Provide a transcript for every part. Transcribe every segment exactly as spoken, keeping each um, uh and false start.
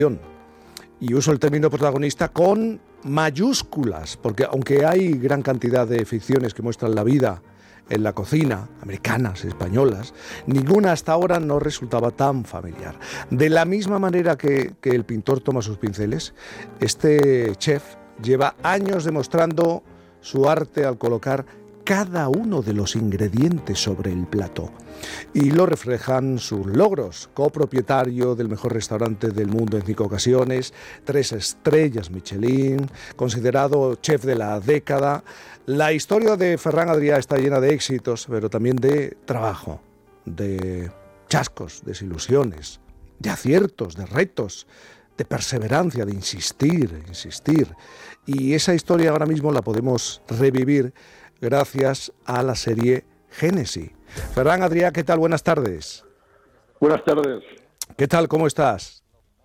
Y uso el término protagonista con mayúsculas, porque aunque hay gran cantidad de ficciones que muestran la vida en la cocina, americanas, españolas, ninguna hasta ahora no resultaba tan familiar. De la misma manera que, que el pintor toma sus pinceles, este chef lleva años demostrando su arte al colocar cada uno de los ingredientes sobre el plato. Y lo reflejan sus logros: copropietario del mejor restaurante del mundo en cinco ocasiones, tres estrellas Michelin, considerado chef de la década. La historia de Ferran Adrià está llena de éxitos, pero también de trabajo, de chascos, desilusiones, de aciertos, de retos, de perseverancia, de insistir, insistir. Y esa historia ahora mismo la podemos revivir gracias a la serie Génesis. Ferran Adrià, ¿qué tal? Buenas tardes. Buenas tardes. ¿Qué tal? ¿Cómo estás?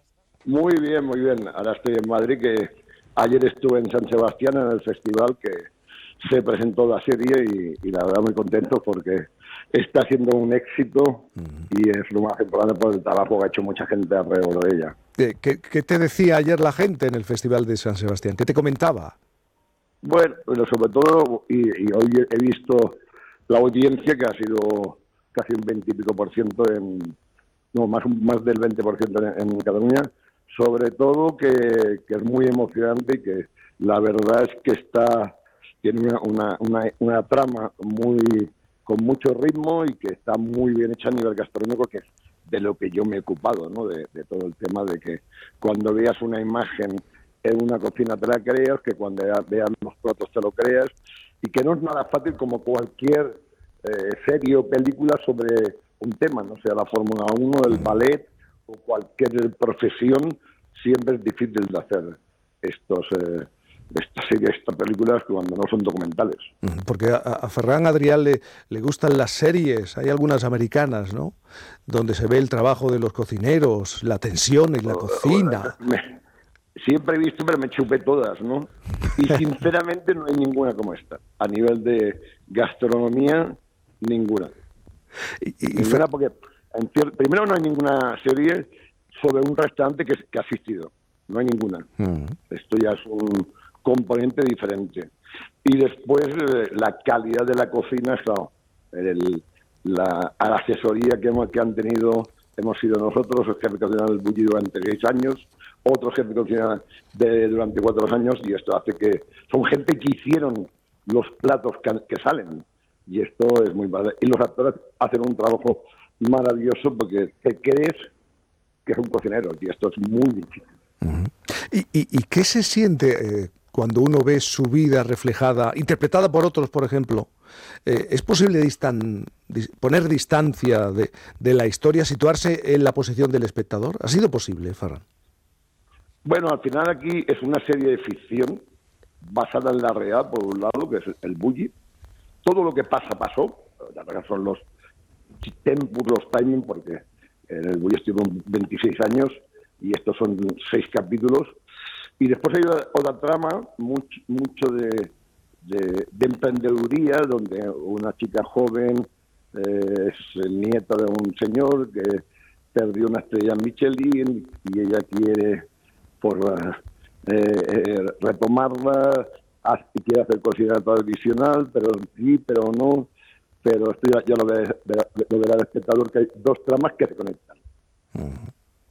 Muy bien, muy bien. Ahora estoy en Madrid, que ayer estuve en San Sebastián en el festival que se presentó la serie y, y la verdad muy contento porque está siendo un éxito uh-huh. y es lo más importante por el trabajo que ha hecho mucha gente alrededor de ella. ¿Qué, qué te decía ayer la gente en el festival de San Sebastián? ¿Qué te comentaba? Bueno, pero sobre todo, y, y hoy he visto la audiencia que ha sido casi un veinte y pico por ciento en, no, más, más del veinte por ciento en, en Cataluña, sobre todo que, que es muy emocionante y que la verdad es que está, tiene una, una, una, una trama muy, con mucho ritmo y que está muy bien hecha a nivel gastronómico, que es de lo que yo me he ocupado, ¿no? De, de todo el tema de que cuando veas una imagen en una cocina te la creas, que cuando veas los platos te lo creas, y que no es nada fácil como cualquier eh, serie o película sobre un tema, no sea la Fórmula uno, el ballet o cualquier profesión, siempre es difícil de hacer estos eh, estas series, estas películas cuando no son documentales. Porque a, a Ferran Adrià le, le gustan las series, hay algunas americanas, ¿no?, donde se ve el trabajo de los cocineros, la tensión en la oh, cocina. Me, siempre he visto, pero me chupé todas, ¿no? Y sinceramente no hay ninguna como esta. A nivel de gastronomía, ninguna. Y, y, ninguna porque, en cier- primero, no hay ninguna serie sobre un restaurante que, que ha asistido. No hay ninguna. Uh-huh. Esto ya es un componente diferente. Y después, eh, la calidad de la cocina, claro, el, la, a la asesoría que, hemos, que han tenido, hemos sido nosotros, los jefes de cocina del Bulli durante seis años, otros jefes de cocina de, durante cuatro años, y esto hace que son gente que hicieron los platos que, que salen, y esto es muy padre. Y los actores hacen un trabajo maravilloso porque te crees que es un cocinero, y esto es muy difícil. Uh-huh. ¿Y, y, ¿Y qué se siente eh, cuando uno ve su vida reflejada, interpretada por otros, por ejemplo? Eh, ¿Es posible distan, dis, poner distancia de, de la historia, situarse en la posición del espectador? ¿Ha sido posible, Ferran? Bueno, al final aquí es una serie de ficción basada en la real, por un lado, que es el Bulli. Todo lo que pasa, pasó. La verdad son los tempos, los timing, porque en el Bulli estuvo veintiséis años y estos son seis capítulos. Y después hay otra trama, mucho, mucho de, de, de emprendeduría, donde una chica joven eh, es nieta de un señor que perdió una estrella Michelin y ella quiere por eh, eh, retomarla y quiere hacer cocina tradicional, pero sí, pero no. Pero esto ya, ya lo, ve, lo verá el espectador, que hay dos tramas que se conectan. Uh-huh.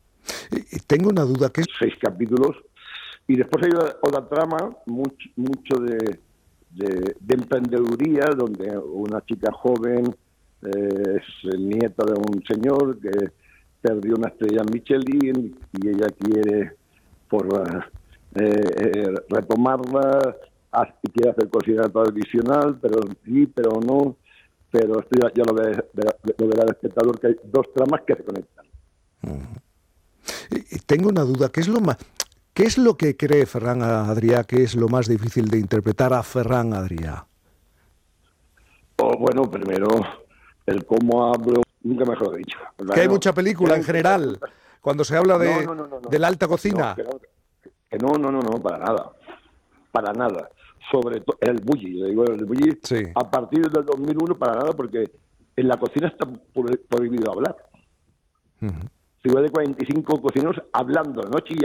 Y tengo una duda, que es... Seis capítulos. Y después hay otra trama, mucho, mucho de, de, de emprendeduría, donde una chica joven eh, es nieta de un señor que perdió una estrella Michelin y ella quiere por eh, eh, retomarla y quiere hacer cocina tradicional, pero sí, pero no. Pero esto ya, ya lo, ve, lo verá el espectador, que hay dos tramas que se conectan. Uh-huh. Y tengo una duda, ¿qué es lo más, qué es lo que cree Ferran Adrià que es lo más difícil de interpretar a Ferran Adrià? Oh, bueno, primero, el cómo hablo, nunca mejor dicho. ¿verdad? Que hay mucha película en general, cuando se habla de, no, no, no, no, de la alta cocina. No, que no, que no, no, no, no, para nada. Para nada. Sobre todo el Bulli, le digo el Bulli, sí. A partir del dos mil uno para nada, porque en la cocina está prohibido hablar. Uh-huh. figura de cuarenta y cinco cocineros hablando, no chillando.